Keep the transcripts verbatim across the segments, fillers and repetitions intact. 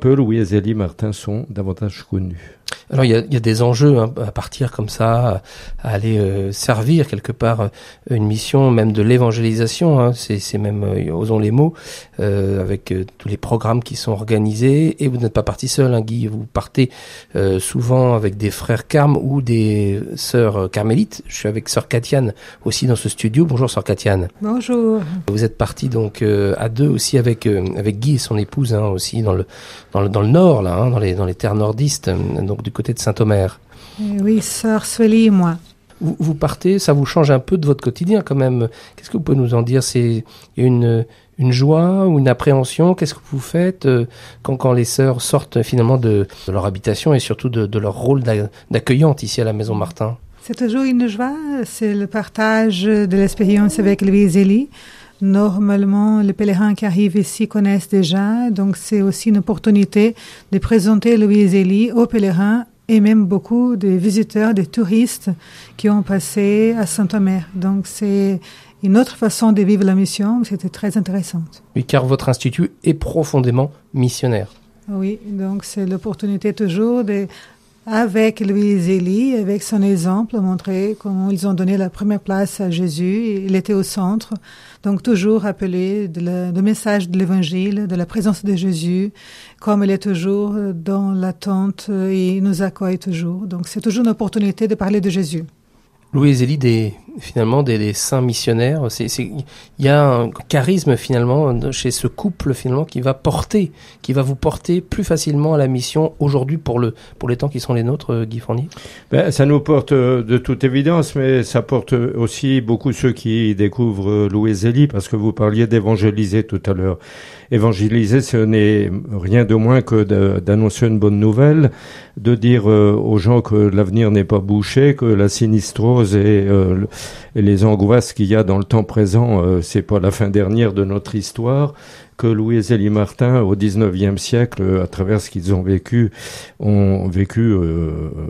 peu, Louis et Zélie Martin sont davantage connus. Alors il y a, il y a des enjeux hein, à partir comme ça, à aller euh, servir quelque part euh, une mission même de l'évangélisation. Hein, c'est, c'est même, euh, osons les mots, euh, avec euh, tous les programmes qui sont organisés. Et vous n'êtes pas parti seul, hein, Guy. Vous partez euh, souvent avec des frères carmes ou des sœurs carmélites. Je suis avec sœur Katiane aussi dans ce studio. Bonjour sœur Katiane. Bonjour. Vous êtes parti donc euh, à deux aussi avec euh, avec Guy et son épouse hein, aussi dans le dans le dans le nord là, hein, dans les dans les terres nordistes. Donc du côté de Saint-Omer. Oui, sœur Sueli et moi. Vous, vous partez, ça vous change un peu de votre quotidien quand même. Qu'est-ce que vous pouvez nous en dire? C'est il y a une une joie ou une appréhension? Qu'est-ce que vous faites euh, quand quand les sœurs sortent finalement de, de leur habitation et surtout de, de leur rôle d'accueillante ici à la Maison Martin? C'est toujours une joie. C'est le partage de l'expérience avec Louis et Zélie. Normalement, les pèlerins qui arrivent ici connaissent déjà, donc c'est aussi une opportunité de présenter Louis et Zélie aux pèlerins et même beaucoup de visiteurs, des touristes qui ont passé à Saint-Omer. Donc c'est une autre façon de vivre la mission, c'était très intéressant. Oui, car votre institut est profondément missionnaire. Oui, donc c'est l'opportunité toujours de, avec Louis et Zélie, avec son exemple, montrer comment ils ont donné la première place à Jésus. Il était au centre. Donc toujours rappeler de la, le message de l'Évangile, de la présence de Jésus, comme il est toujours dans l'attente et il nous accueille toujours. Donc c'est toujours une opportunité de parler de Jésus. Louis et Zélie, des, finalement, des, des saints missionnaires, c'est, c'est, il y a un charisme finalement chez ce couple finalement qui va porter, qui va vous porter plus facilement à la mission aujourd'hui pour le, pour les temps qui sont les nôtres, Guy Fournier. Ben, ça nous porte de toute évidence, mais ça porte aussi beaucoup ceux qui découvrent Louis et Zélie, parce que vous parliez d'évangéliser tout à l'heure. Évangéliser, ce n'est rien de moins que de, d'annoncer une bonne nouvelle, de dire euh, aux gens que l'avenir n'est pas bouché, que la sinistrose et, euh, et les angoisses qu'il y a dans le temps présent, euh, c'est pas la fin dernière de notre histoire, que Louis et Zélie Martin, au dix-neuvième siècle, à travers ce qu'ils ont vécu, ont vécu euh,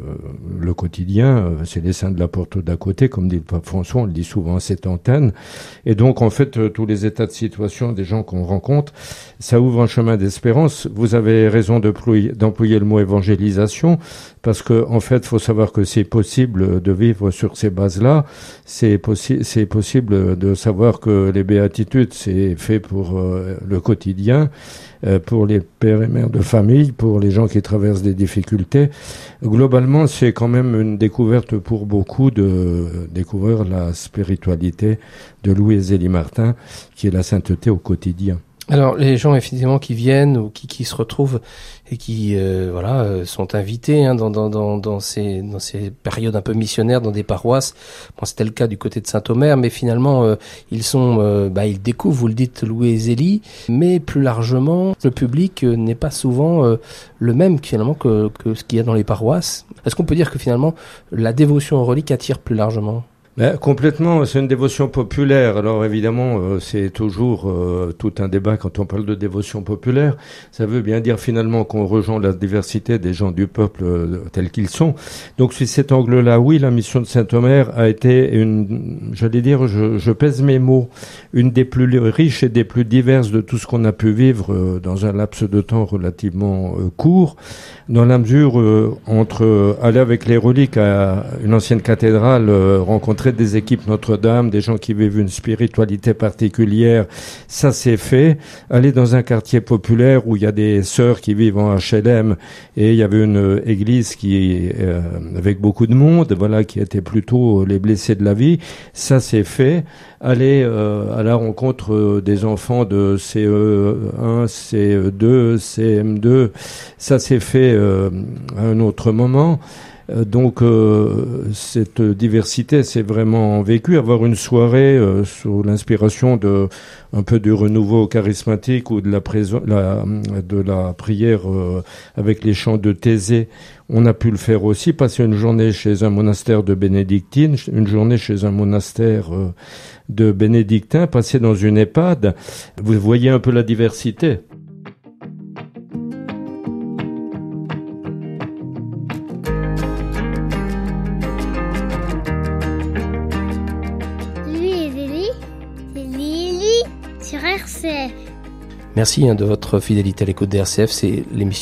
le quotidien. C'est les saints de la porte d'à côté, comme dit le pape François, on le dit souvent à cette antenne. Et donc, en fait, tous les états de situation des gens qu'on rencontre, ça ouvre un chemin d'espérance. Vous avez raison d'employer, d'employer le mot évangélisation, parce que, en fait, faut savoir que c'est possible de vivre sur ces bases-là. C'est possi- c'est possible de savoir que les béatitudes, c'est fait pour euh, le quotidien, euh, pour les pères et mères de famille, pour les gens qui traversent des difficultés. Globalement, c'est quand même une découverte pour beaucoup de découvrir la spiritualité de Louis et Zélie Martin, qui est la sainteté au quotidien. Alors les gens effectivement qui viennent ou qui, qui se retrouvent et qui euh, voilà euh, sont invités hein, dans, dans, dans, dans ces dans ces périodes un peu missionnaires dans des paroisses. Bon, c'était le cas du côté de Saint-Omer, mais finalement euh, ils sont euh, bah ils découvrent, vous le dites, Louis et Zélie, mais plus largement le public euh, n'est pas souvent euh, le même finalement que que ce qu'il y a dans les paroisses. Est-ce qu'on peut dire que finalement la dévotion aux reliques attire plus largement? Ben, complètement, c'est une dévotion populaire. Alors évidemment, euh, c'est toujours euh, tout un débat quand on parle de dévotion populaire. Ça veut bien dire finalement qu'on rejoint la diversité des gens du peuple euh, tels qu'ils sont. Donc sur cet angle-là, oui, la mission de Saint-Omer a été une, j'allais dire, je, je pèse mes mots, une des plus riches et des plus diverses de tout ce qu'on a pu vivre euh, dans un laps de temps relativement euh, court, dans la mesure euh, entre euh, aller avec les reliques à une ancienne cathédrale, euh, rencontrer des équipes Notre-Dame, des gens qui vivent une spiritualité particulière, ça c'est fait. Aller dans un quartier populaire où il y a des sœurs qui vivent en H L M et il y avait une église qui euh, avec beaucoup de monde, voilà, qui était plutôt les blessés de la vie, ça c'est fait. Aller euh, à la rencontre des enfants de C E un, C E deux, C M deux, ça s'est fait euh, à un autre moment. Donc euh, cette diversité c'est vraiment vécu. Avoir une soirée euh, sous l'inspiration de un peu du renouveau charismatique ou de la, prison, la, de la prière euh, avec les chants de Thésée, on a pu le faire aussi. Passer une journée chez un monastère de bénédictines, une journée chez un monastère euh, de bénédictins, passer dans une EHPAD. Vous voyez un peu la diversité. Merci hein, de votre fidélité à l'écoute de R C F, c'est l'émission